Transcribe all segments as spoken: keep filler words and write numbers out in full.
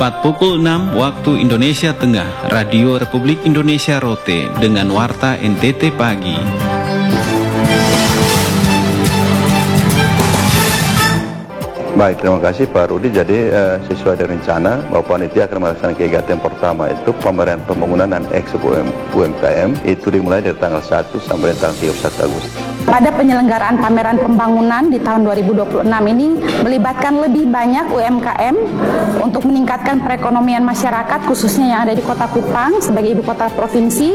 Tepat pukul enam waktu Indonesia Tengah, Radio Republik Indonesia Rote dengan Warta N T T Pagi. Baik, terima kasih Pak Rudi. Jadi uh, sesuai dengan rencana, Bapak Panitia akan melaksanakan kegiatan pertama itu pemberian pembangunan dan ekspor U M K M. Itu dimulai dari tanggal satu sampai tanggal tiga puluh satu Agustus. Pada penyelenggaraan pameran pembangunan di tahun dua ribu dua puluh enam ini melibatkan lebih banyak U M K M untuk meningkatkan perekonomian masyarakat khususnya yang ada di Kota Kupang sebagai ibu kota provinsi.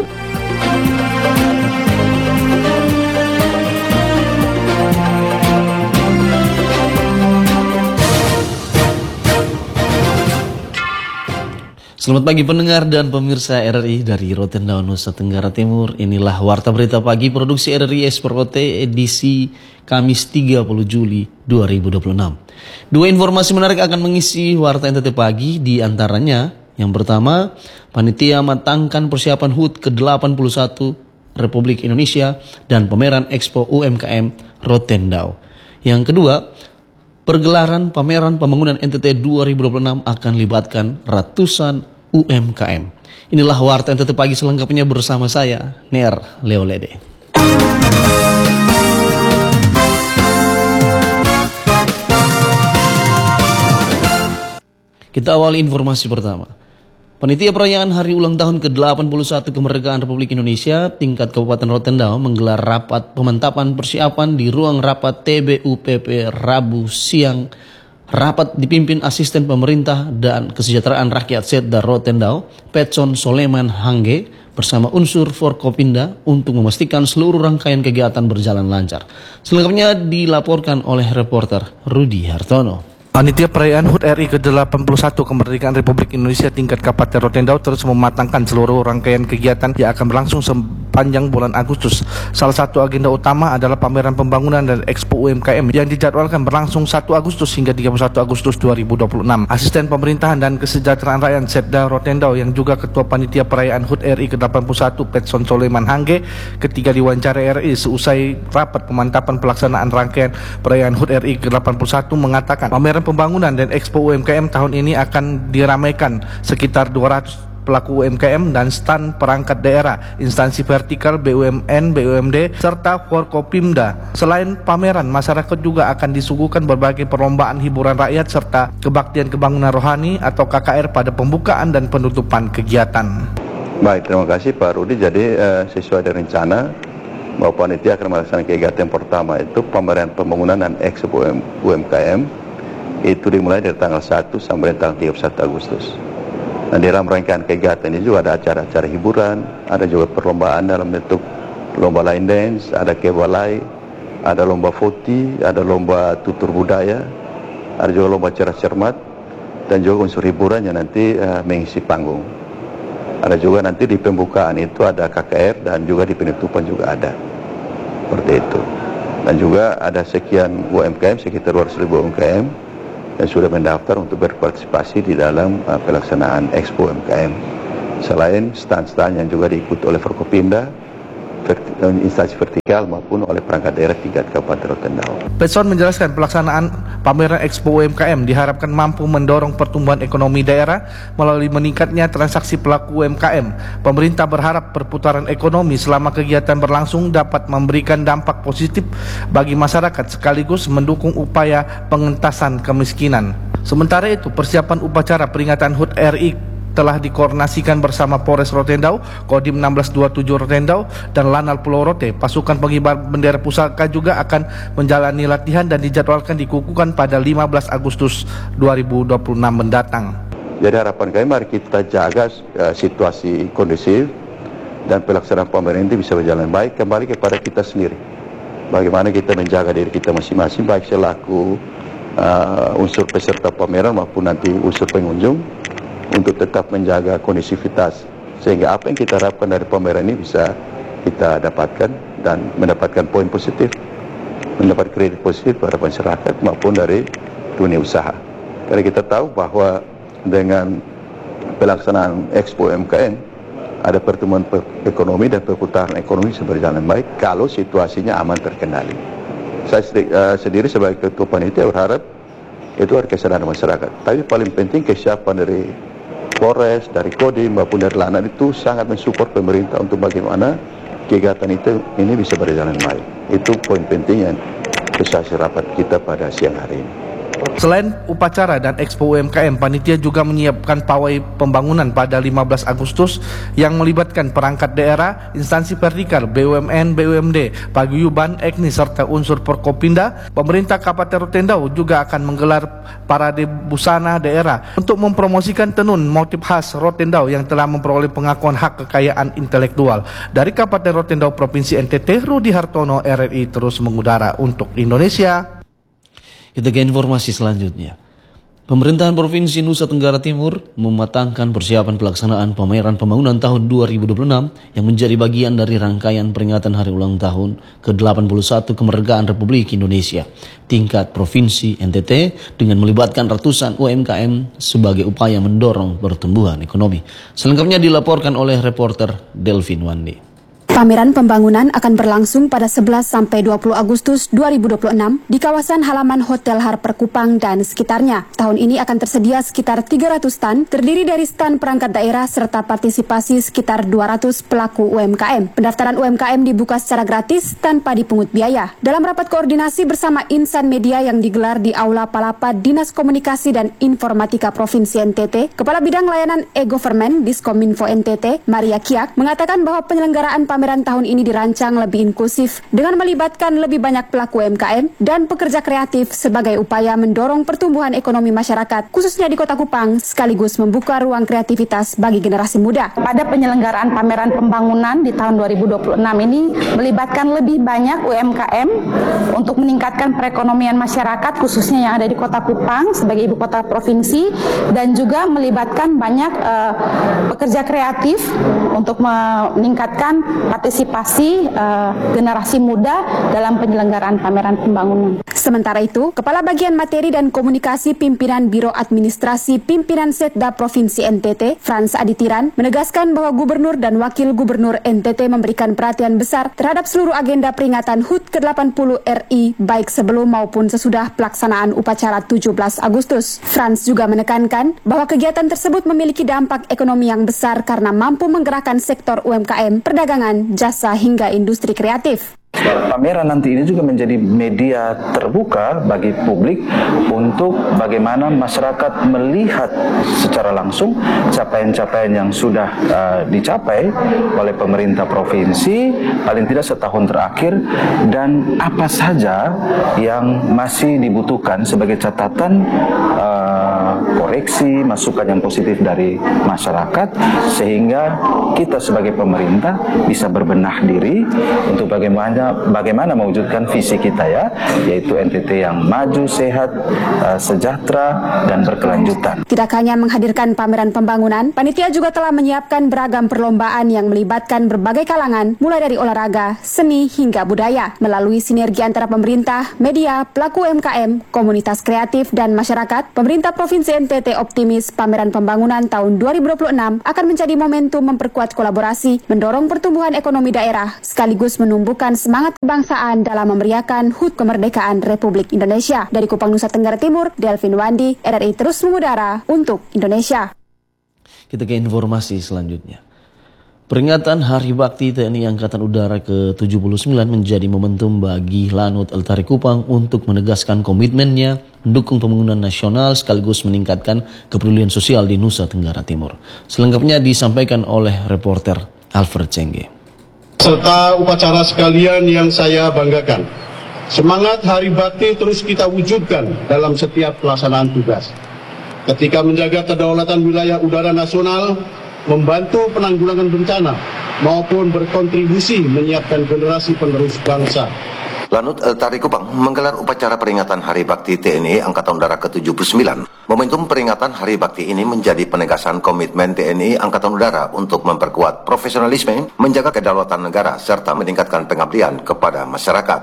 Selamat pagi pendengar dan pemirsa R R I dari Rotendao, Nusa Tenggara Timur. Inilah Warta Berita Pagi Produksi R R I Ekspor Rote edisi Kamis tiga puluh Juli dua ribu dua puluh enam. Dua informasi menarik akan mengisi Warta N T T Pagi, di antaranya yang pertama, Panitia matangkan persiapan H U T ke delapan puluh satu Republik Indonesia dan pameran Expo U M K M Rotendao. Yang kedua, pergelaran pameran pembangunan N T T dua ribu dua puluh enam akan libatkan ratusan U M K M. Inilah Warta N T T Pagi selengkapnya bersama saya, Ner Leolede. Kita awali informasi pertama. Panitia perayaan hari ulang tahun ke delapan puluh satu kemerdekaan Republik Indonesia tingkat Kabupaten Rotendao menggelar rapat pemantapan persiapan di ruang rapat T B U P P Rabu siang. Rapat dipimpin Asisten Pemerintah dan Kesejahteraan Rakyat Setda Rotendao, Petson Soleman Hangge, bersama unsur Forkopimda untuk memastikan seluruh rangkaian kegiatan berjalan lancar. Selengkapnya dilaporkan oleh reporter Rudi Hartono. Panitia perayaan H U T R I ke delapan puluh satu kemerdekaan Republik Indonesia tingkat Kabupaten Rotendao terus mematangkan seluruh rangkaian kegiatan yang akan berlangsung sepanjang bulan Agustus. Salah satu agenda utama adalah pameran pembangunan dan Expo U M K M yang dijadwalkan berlangsung satu Agustus hingga tiga puluh satu Agustus dua ribu dua puluh enam. Asisten Pemerintahan dan Kesejahteraan Rakyat Setda Rotendao yang juga Ketua Panitia perayaan H U T R I ke delapan puluh satu Petson Soleman Hangge ketika diwawancara R I seusai rapat pemantapan pelaksanaan rangkaian perayaan H U T R I ke delapan puluh satu mengatakan pameran pembangunan dan Expo U M K M tahun ini akan diramaikan sekitar dua ratus pelaku U M K M dan stan perangkat daerah, instansi vertikal, B U M N, B U M D, serta Forkopimda. Selain pameran, masyarakat juga akan disuguhkan berbagai perlombaan hiburan rakyat serta kebaktian kebangunan rohani atau K K R pada pembukaan dan penutupan kegiatan. Baik, terima kasih Pak Rudi. Jadi uh, sesuai dengan rencana, Bapak Panitia akan melaksanakan kegiatan pertama itu pemberian pembangunan dan Expo U M K M. Itu dimulai dari tanggal satu sampai tanggal tiga puluh satu Agustus. Dan dalam rangkaian kegiatan ini juga ada acara-acara hiburan, ada juga perlombaan dalam bentuk lomba line dance, ada kebalai, ada lomba foti, ada lomba tutur budaya, ada juga lomba cerdas cermat, dan juga unsur hiburan yang nanti uh, mengisi panggung. Ada juga nanti di pembukaan itu ada K K R dan juga di penutupan juga ada. Seperti itu. Dan juga ada sekian U M K M, sekitar dua ratus ribu U M K M yang sudah mendaftar untuk berpartisipasi di dalam uh, pelaksanaan Expo U M K M. Selain stand-stand yang juga diikuti oleh Forkopimda, instansi vertikal maupun oleh perangkat daerah tingkat Kabupaten Rotendao. Petson menjelaskan pelaksanaan pameran Expo U M K M diharapkan mampu mendorong pertumbuhan ekonomi daerah melalui meningkatnya transaksi pelaku U M K M. Pemerintah berharap perputaran ekonomi selama kegiatan berlangsung dapat memberikan dampak positif bagi masyarakat sekaligus mendukung upaya pengentasan kemiskinan. Sementara itu, persiapan upacara peringatan H U T R I telah dikoordinasikan bersama Polres Rotendao, Kodim enam belas dua puluh tujuh Rotendao, dan Lanal Pulau Rote. Pasukan pengibar bendera pusaka juga akan menjalani latihan dan dijadwalkan dikukuhkan pada lima belas Agustus dua ribu dua puluh enam mendatang. Jadi harapan kami mari kita jaga uh, situasi kondusif dan pelaksanaan pameran ini bisa berjalan baik, kembali kepada kita sendiri. Bagaimana kita menjaga diri kita masing-masing, baik selaku uh, unsur peserta pameran maupun nanti unsur pengunjung, untuk tetap menjaga kondisivitas sehingga apa yang kita harapkan dari pameran ini bisa kita dapatkan dan mendapatkan poin positif, mendapat kredit positif pada masyarakat maupun dari dunia usaha. Karena kita tahu bahwa dengan pelaksanaan Expo U M K M ada pertumbuhan ekonomi dan perputaran ekonomi bisa berjalan baik kalau situasinya aman terkendali. Saya uh, sendiri sebagai ketua panitia berharap itu harus kesadaran masyarakat. Tapi paling penting kesiapan dari Polres, dari Kodim maupun dari Lanal itu sangat mensupport pemerintah untuk bagaimana kegiatan itu ini bisa berjalan baik. Itu poin penting yang hasil rapat kita pada siang hari ini. Selain upacara dan Expo U M K M, panitia juga menyiapkan pawai pembangunan pada lima belas Agustus yang melibatkan perangkat daerah, instansi vertikal, B U M N, B U M D, paguyuban, etnis, serta unsur Forkopimda. Pemerintah Kabupaten Rotendao juga akan menggelar parade busana daerah untuk mempromosikan tenun motif khas Rotendao yang telah memperoleh pengakuan hak kekayaan intelektual. Dari Kabupaten Rotendao, Provinsi N T T, Rudi Hartono, R R I terus mengudara untuk Indonesia. Kita ke informasi selanjutnya. Pemerintahan Provinsi Nusa Tenggara Timur mematangkan persiapan pelaksanaan pameran pembangunan tahun dua ribu dua puluh enam yang menjadi bagian dari rangkaian peringatan hari ulang tahun ke delapan puluh satu kemerdekaan Republik Indonesia tingkat Provinsi N T T dengan melibatkan ratusan U M K M sebagai upaya mendorong pertumbuhan ekonomi. Selengkapnya dilaporkan oleh reporter Delvin Wandi. Pameran pembangunan akan berlangsung pada sebelas sampai dua puluh Agustus dua ribu dua puluh enam di kawasan halaman Hotel Harper Kupang dan sekitarnya. Tahun ini akan tersedia sekitar tiga ratus stand, terdiri dari stand perangkat daerah serta partisipasi sekitar dua ratus pelaku U M K M. Pendaftaran U M K M dibuka secara gratis tanpa dipungut biaya. Dalam rapat koordinasi bersama insan media yang digelar di Aula Palapa Dinas Komunikasi dan Informatika Provinsi N T T, Kepala Bidang Layanan E-Government Diskominfo N T T, Maria Kiak, mengatakan bahwa penyelenggaraan pameran tahun ini dirancang lebih inklusif dengan melibatkan lebih banyak pelaku U M K M dan pekerja kreatif sebagai upaya mendorong pertumbuhan ekonomi masyarakat, khususnya di Kota Kupang, sekaligus membuka ruang kreativitas bagi generasi muda. Pada penyelenggaraan pameran pembangunan di tahun dua ribu dua puluh enam ini melibatkan lebih banyak U M K M untuk meningkatkan perekonomian masyarakat, khususnya yang ada di Kota Kupang sebagai ibu kota provinsi, dan juga melibatkan banyak uh, pekerja kreatif untuk meningkatkan partisipasi uh, generasi muda dalam penyelenggaraan pameran pembangunan. Sementara itu, Kepala Bagian Materi dan Komunikasi Pimpinan Biro Administrasi Pimpinan Setda Provinsi N T T, Frans Aditiran, menegaskan bahwa Gubernur dan Wakil Gubernur N T T memberikan perhatian besar terhadap seluruh agenda peringatan H U T ke delapan puluh R I, baik sebelum maupun sesudah pelaksanaan upacara tujuh belas Agustus. Frans juga menekankan bahwa kegiatan tersebut memiliki dampak ekonomi yang besar karena mampu menggerakkan sektor U M K M, perdagangan, jasa hingga industri kreatif. Pameran nanti ini juga menjadi media terbuka bagi publik untuk bagaimana masyarakat melihat secara langsung capaian-capaian yang sudah uh, dicapai oleh pemerintah provinsi paling tidak setahun terakhir, dan apa saja yang masih dibutuhkan sebagai catatan uh, koreksi, masukan yang positif dari masyarakat, sehingga kita sebagai pemerintah bisa berbenah diri untuk bagaimana bagaimana mewujudkan visi kita, ya, yaitu N T T yang maju, sehat, uh, sejahtera, dan berkelanjutan. Tidak hanya menghadirkan pameran pembangunan, panitia juga telah menyiapkan beragam perlombaan yang melibatkan berbagai kalangan, mulai dari olahraga, seni, hingga budaya. Melalui sinergi antara pemerintah, media, pelaku U M K M, komunitas kreatif, dan masyarakat, pemerintah Provinsi N T T optimis pameran pembangunan tahun dua ribu dua puluh enam akan menjadi momentum memperkuat kolaborasi, mendorong pertumbuhan ekonomi daerah, sekaligus menumbuhkan semangat kebangsaan dalam memeriahkan H U T kemerdekaan Republik Indonesia. Dari Kupang, Nusa Tenggara Timur, Delvin Wandi, R R I terus mengudara untuk Indonesia. Kita ke informasi selanjutnya. Peringatan Hari Bakti T N I Angkatan Udara ke tujuh puluh sembilan menjadi momentum bagi Lanut Eltari Kupang untuk menegaskan komitmennya mendukung pembangunan nasional sekaligus meningkatkan kepedulian sosial di Nusa Tenggara Timur. Selengkapnya disampaikan oleh reporter Alfred Cengge. Serta upacara sekalian yang saya banggakan, semangat Hari Bakti terus kita wujudkan dalam setiap pelaksanaan tugas. Ketika menjaga kedaulatan wilayah udara nasional, membantu penanggulangan bencana, maupun berkontribusi menyiapkan generasi penerus bangsa. Lanut Eltari Kupang menggelar upacara peringatan Hari Bakti T N I Angkatan Udara ke tujuh puluh sembilan. Momentum peringatan Hari Bakti ini menjadi penegasan komitmen T N I Angkatan Udara untuk memperkuat profesionalisme, menjaga kedaulatan negara, serta meningkatkan pengabdian kepada masyarakat.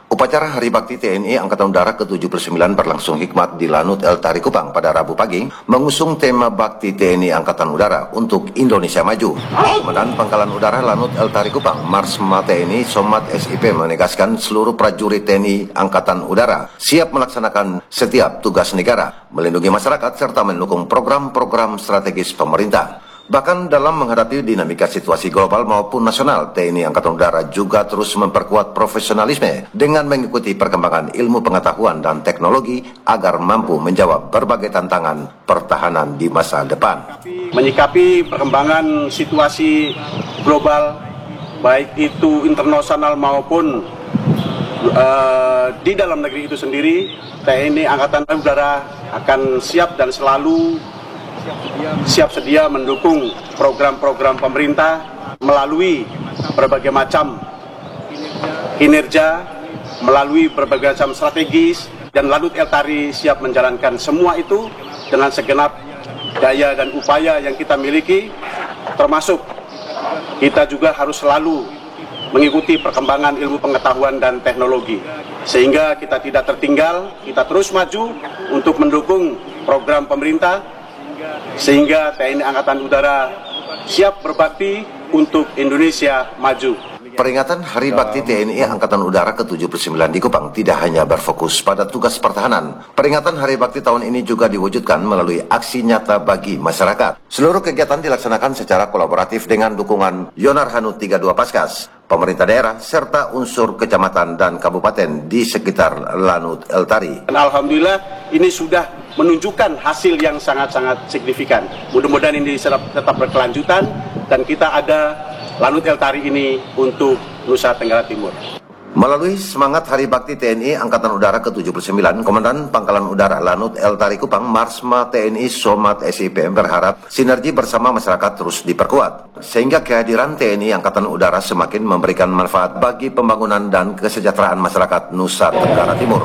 Upacara Hari Bakti T N I Angkatan Udara ke tujuh puluh sembilan berlangsung hikmat di Lanut El Tari Kupang pada Rabu pagi, mengusung tema Bakti T N I Angkatan Udara untuk Indonesia Maju. Komandan Pangkalan Udara Lanut El Tari Kupang, Marsma T N I Somat S I P menegaskan seluruh prajurit T N I Angkatan Udara siap melaksanakan setiap tugas negara, melindungi masyarakat serta mendukung program-program strategis pemerintah. Bahkan dalam menghadapi dinamika situasi global maupun nasional, T N I Angkatan Udara juga terus memperkuat profesionalisme dengan mengikuti perkembangan ilmu pengetahuan dan teknologi agar mampu menjawab berbagai tantangan pertahanan di masa depan. Menyikapi perkembangan situasi global, baik itu internasional maupun uh, di dalam negeri itu sendiri, T N I Angkatan Udara akan siap dan selalu siap sedia mendukung program-program pemerintah melalui berbagai macam kinerja, melalui berbagai macam strategis, dan Lanut El Tari siap menjalankan semua itu dengan segenap daya dan upaya yang kita miliki, termasuk kita juga harus selalu mengikuti perkembangan ilmu pengetahuan dan teknologi, sehingga kita tidak tertinggal, kita terus maju untuk mendukung program pemerintah, sehingga T N I Angkatan Udara siap berbakti untuk Indonesia Maju. Peringatan Hari Bakti T N I Angkatan Udara ke tujuh puluh sembilan di Kupang tidak hanya berfokus pada tugas pertahanan. Peringatan Hari Bakti tahun ini juga diwujudkan melalui aksi nyata bagi masyarakat. Seluruh kegiatan dilaksanakan secara kolaboratif dengan dukungan Yonarhanu tiga puluh dua Paskas, pemerintah daerah, serta unsur kecamatan dan kabupaten di sekitar Lanut El Tari. Dan alhamdulillah ini sudah menunjukkan hasil yang sangat-sangat signifikan. Mudah-mudahan ini tetap berkelanjutan dan kita ada Lanut El Tari ini untuk Nusa Tenggara Timur. Melalui semangat Hari Bakti T N I Angkatan Udara ke tujuh puluh sembilan, Komandan Pangkalan Udara Lanut El Tari Kupang, Marsma T N I Somat S I P M berharap sinergi bersama masyarakat terus diperkuat, sehingga kehadiran T N I Angkatan Udara semakin memberikan manfaat bagi pembangunan dan kesejahteraan masyarakat Nusa Tenggara Timur.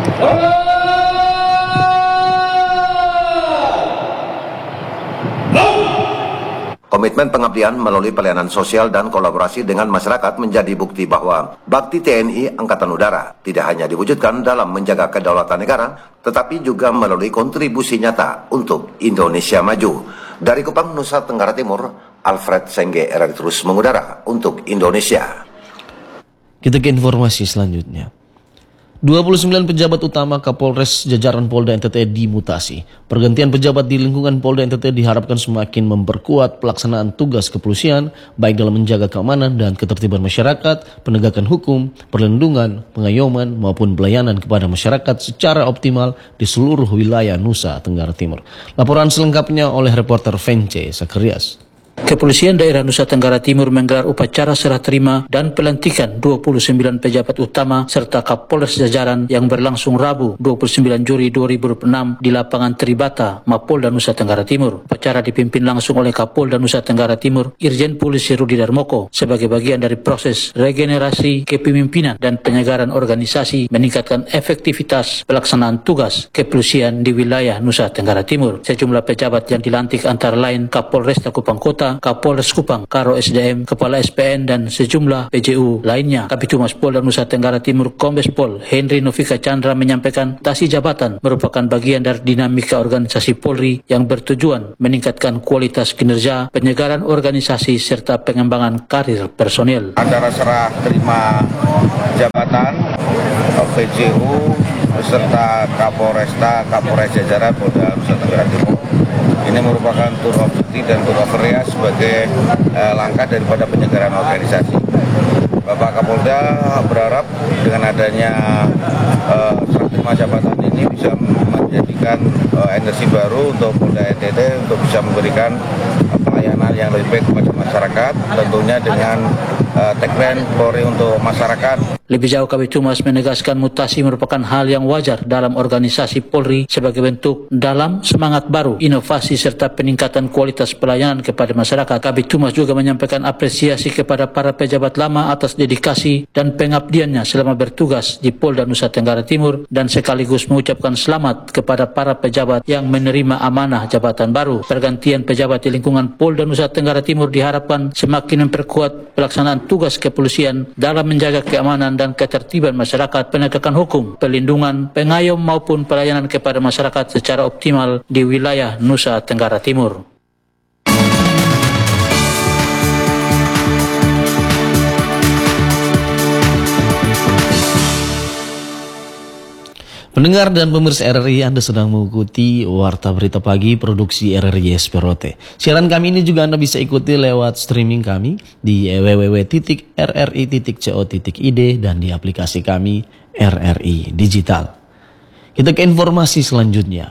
Komitmen pengabdian melalui pelayanan sosial dan kolaborasi dengan masyarakat menjadi bukti bahwa Bakti T N I Angkatan Udara tidak hanya diwujudkan dalam menjaga kedaulatan negara, tetapi juga melalui kontribusi nyata untuk Indonesia Maju. Dari Kupang, Nusa Tenggara Timur, Alfred Sengge, R R I terus mengudara untuk Indonesia. Kita ke informasi selanjutnya. dua puluh sembilan pejabat utama Kapolres jajaran Polda N T T dimutasi. Pergantian pejabat di lingkungan Polda N T T diharapkan semakin memperkuat pelaksanaan tugas kepolisian, baik dalam menjaga keamanan dan ketertiban masyarakat, penegakan hukum, perlindungan, pengayoman, maupun pelayanan kepada masyarakat secara optimal di seluruh wilayah Nusa Tenggara Timur. Laporan selengkapnya oleh reporter Vence Sakarias. Kepolisian Daerah Nusa Tenggara Timur menggelar upacara serah terima dan pelantikan dua puluh sembilan pejabat utama serta Kapolres jajaran yang berlangsung Rabu dua puluh sembilan Juli dua ribu dua puluh enam di lapangan Tribata, Mapolda Nusa Tenggara Timur. Upacara dipimpin langsung oleh Kapolda Nusa Tenggara Timur, Irjen Polisi Rudi Darmoko, sebagai bagian dari proses regenerasi kepemimpinan dan penyegaran organisasi meningkatkan efektivitas pelaksanaan tugas kepolisian di wilayah Nusa Tenggara Timur. Sejumlah pejabat yang dilantik antara lain Kapolresta Kupang Kota, Kapolres Kupang, Karo S D M, Kepala S P N, dan sejumlah P J U lainnya. Kabitumas Polda Nusa Tenggara Timur Kombes Pol Henry Novika Chandra menyampaikan tasi jabatan merupakan bagian dari dinamika organisasi Polri yang bertujuan meningkatkan kualitas kinerja, penyegaran organisasi, serta pengembangan karir personel. Acara serah terima jabatan P J U beserta Kapolresta, Kapolres jajaran Polda Nusa Tenggara Timur. Ini merupakan tour of duty dan tour of area sebagai eh, langkah daripada penyegaran organisasi. Bapak Kapolda berharap dengan adanya eh, serah terima jabatan ini bisa menjadikan eh, energi baru untuk Polda N T T untuk bisa memberikan eh, pelayanan yang lebih baik kepada masyarakat, tentunya dengan eh, tagline Polri untuk masyarakat. Lebih jauh, Kabitumas menegaskan mutasi merupakan hal yang wajar dalam organisasi Polri sebagai bentuk dalam semangat baru, inovasi, serta peningkatan kualitas pelayanan kepada masyarakat. Kabitumas juga menyampaikan apresiasi kepada para pejabat lama atas dedikasi dan pengabdiannya selama bertugas di Polda Nusa Tenggara Timur dan sekaligus mengucapkan selamat kepada para pejabat yang menerima amanah jabatan baru. Pergantian pejabat di lingkungan Polda Nusa Tenggara Timur diharapkan semakin memperkuat pelaksanaan tugas kepolisian dalam menjaga keamanan keamanan dan ketertiban masyarakat, penegakan hukum, pelindungan, pengayom maupun pelayanan kepada masyarakat secara optimal di wilayah Nusa Tenggara Timur. Pendengar dan pemirsa R R I, Anda sedang mengikuti Warta Berita Pagi produksi R R I S P R O T. Siaran kami ini juga Anda bisa ikuti lewat streaming kami di w w w titik r r i titik co titik i d dan di aplikasi kami R R I Digital. Kita ke informasi selanjutnya.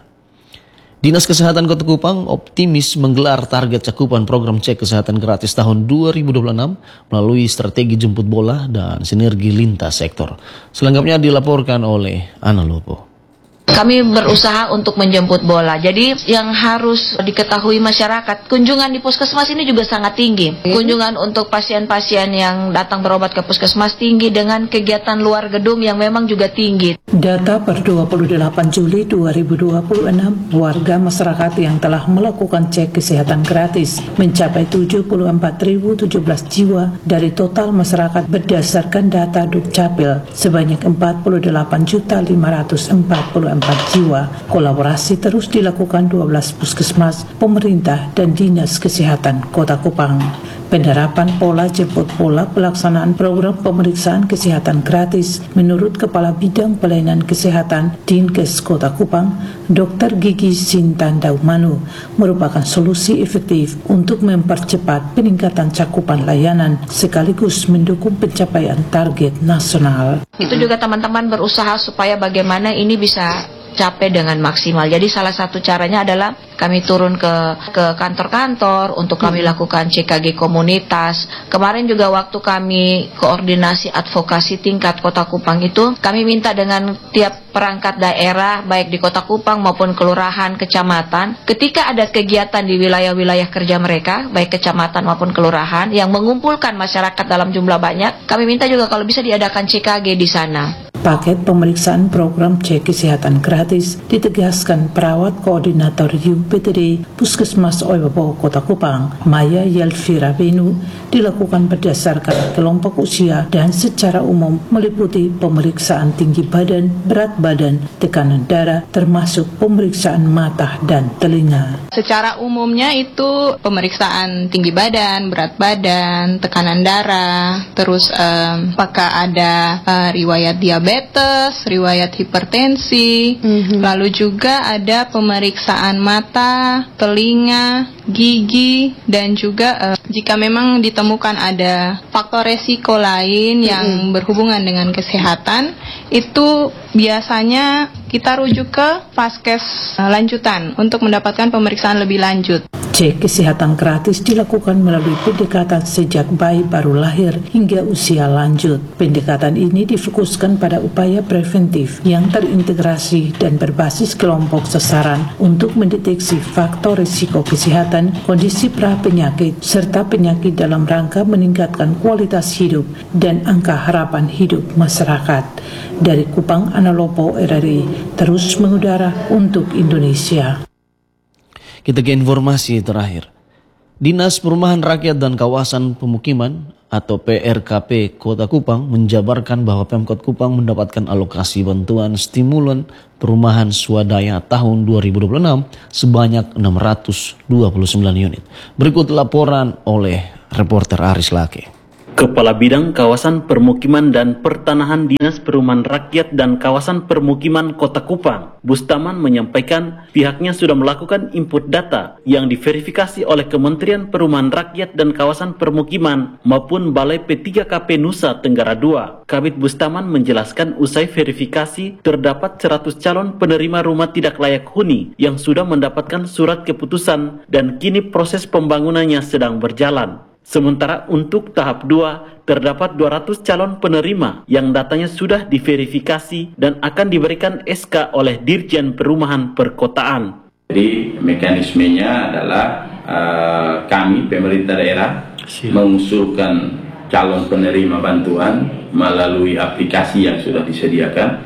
Dinas Kesehatan Kota Kupang optimis menggelar target cakupan program cek kesehatan gratis tahun dua ribu dua puluh enam melalui strategi jemput bola dan sinergi lintas sektor. Selengkapnya dilaporkan oleh Ana Lopo. Kami berusaha untuk menjemput bola. Jadi yang harus diketahui masyarakat, kunjungan di puskesmas ini juga sangat tinggi. Kunjungan untuk pasien-pasien yang datang berobat ke puskesmas tinggi dengan kegiatan luar gedung yang memang juga tinggi. Data per dua puluh delapan Juli dua ribu dua puluh enam, warga masyarakat yang telah melakukan cek kesehatan gratis mencapai tujuh puluh empat ribu tujuh belas jiwa dari total masyarakat berdasarkan data Dukcapil sebanyak empat puluh delapan juta lima ratus empat puluh empat jiwa. Kolaborasi terus dilakukan dua belas puskesmas, pemerintah, dan Dinas Kesehatan Kota Kupang. Penerapan pola jemput bola pelaksanaan program pemeriksaan kesehatan gratis menurut Kepala Bidang Pelayanan Kesehatan Dinkes Kota Kupang, Dokter Gigi Sintan Daumanu, merupakan solusi efektif untuk mempercepat peningkatan cakupan layanan sekaligus mendukung pencapaian target nasional. Itu juga teman-teman berusaha supaya bagaimana ini bisa capai dengan maksimal. Jadi salah satu caranya adalah kami turun ke ke kantor-kantor untuk kami lakukan C K G komunitas. Kemarin juga waktu kami koordinasi advokasi tingkat Kota Kupang itu, kami minta dengan tiap perangkat daerah baik di Kota Kupang maupun kelurahan, kecamatan, ketika ada kegiatan di wilayah-wilayah kerja mereka, baik kecamatan maupun kelurahan yang mengumpulkan masyarakat dalam jumlah banyak, kami minta juga kalau bisa diadakan C K G di sana. Paket pemeriksaan program cek kesehatan gratis ditegaskan perawat koordinator U P T D Puskesmas Oibobo Kota Kupang, Maya Yelvira Benu, dilakukan berdasarkan kelompok usia dan secara umum meliputi pemeriksaan tinggi badan, berat badan, tekanan darah, termasuk pemeriksaan mata dan telinga. Secara umumnya itu pemeriksaan tinggi badan, berat badan, tekanan darah, terus um, apakah ada uh, riwayat diabetes, riwayat hipertensi, mm-hmm. lalu juga ada pemeriksaan mata, telinga, gigi, dan juga uh, jika memang ditemukan ada faktor resiko lain yang mm-hmm. berhubungan dengan kesehatan, itu biasanya kita rujuk ke Vaskes uh, lanjutan untuk mendapatkan pemeriksaan lebih lanjut. Cek kesehatan gratis dilakukan melalui pendekatan sejak bayi baru lahir hingga usia lanjut. Pendekatan ini difokuskan pada upaya preventif yang terintegrasi dan berbasis kelompok sasaran untuk mendeteksi faktor risiko kesehatan, kondisi pra-penyakit, serta penyakit dalam rangka meningkatkan kualitas hidup dan angka harapan hidup masyarakat. Dari Kupang, Ana Lopo, R R I, terus mengudara untuk Indonesia. Kita ke informasi terakhir. Dinas Perumahan Rakyat dan Kawasan Pemukiman atau P R K P Kota Kupang menjabarkan bahwa Pemkot Kupang mendapatkan alokasi bantuan stimulan perumahan swadaya tahun dua ribu dua puluh enam sebanyak enam ratus dua puluh sembilan unit. Berikut laporan oleh reporter Aris Lake. Kepala Bidang Kawasan Permukiman dan Pertanahan Dinas Perumahan Rakyat dan Kawasan Permukiman Kota Kupang, Bustaman, menyampaikan pihaknya sudah melakukan input data yang diverifikasi oleh Kementerian Perumahan Rakyat dan Kawasan Permukiman maupun Balai P tiga K P Nusa Tenggara dua. Kabid Bustaman menjelaskan usai verifikasi terdapat seratus calon penerima rumah tidak layak huni yang sudah mendapatkan surat keputusan dan kini proses pembangunannya sedang berjalan. Sementara untuk tahap dua, terdapat dua ratus calon penerima yang datanya sudah diverifikasi dan akan diberikan S K oleh Dirjen Perumahan Perkotaan. Jadi mekanismenya adalah uh, kami pemerintah daerah Siap. mengusulkan calon penerima bantuan melalui aplikasi yang sudah disediakan,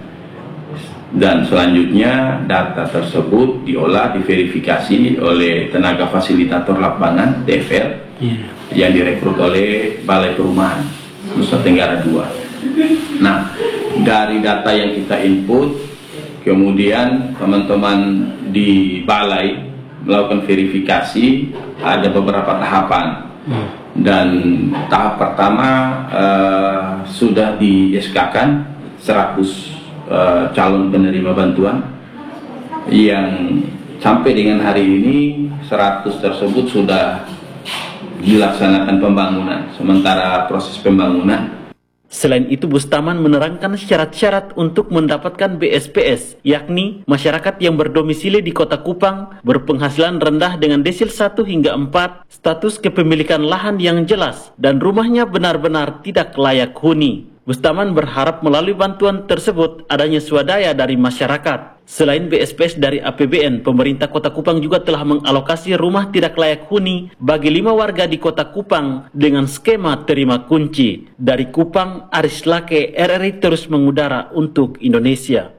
dan selanjutnya data tersebut diolah, diverifikasi oleh tenaga fasilitator lapangan D F R yeah. yang direkrut oleh Balai Perumahan Nusa Tenggara dua. Nah, dari data yang kita input, kemudian teman-teman di balai melakukan verifikasi, ada beberapa tahapan. Dan tahap pertama uh, sudah di S K-kan seratus uh, calon penerima bantuan, yang sampai dengan hari ini seratus tersebut sudah dilaksanakan pembangunan, sementara proses pembangunan. Selain itu, Bustaman menerangkan syarat-syarat untuk mendapatkan B S P S, yakni masyarakat yang berdomisili di Kota Kupang, berpenghasilan rendah dengan desil satu hingga empat, status kepemilikan lahan yang jelas, dan rumahnya benar-benar tidak layak huni. Bustaman berharap melalui bantuan tersebut adanya swadaya dari masyarakat. Selain B S P S dari A P B N, pemerintah Kota Kupang juga telah mengalokasi rumah tidak layak huni bagi lima warga di Kota Kupang dengan skema terima kunci. Dari Kupang, Aris Lake, R R I terus mengudara untuk Indonesia.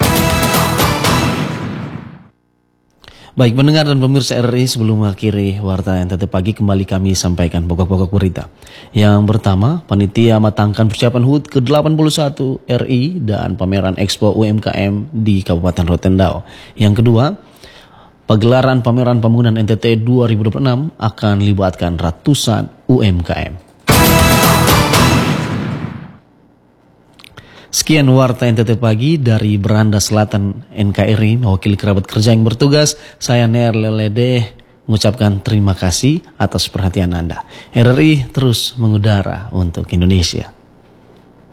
Baik pendengar dan pemirsa R R I, sebelum mengakhiri Warta N T T Pagi, kembali kami sampaikan pokok-pokok berita. Yang pertama, panitia matangkan persiapan H U T ke delapan puluh satu R I dan pameran Expo U M K M di Kabupaten Rotendao. Yang kedua, pagelaran pameran pembangunan N T T dua ribu dua puluh enam akan libatkan ratusan U M K M. Sekian Warta N T T Pagi dari Beranda Selatan N K R I, mewakili kerabat kerja yang bertugas. Saya Ner Lelede mengucapkan terima kasih atas perhatian Anda. R R I terus mengudara untuk Indonesia.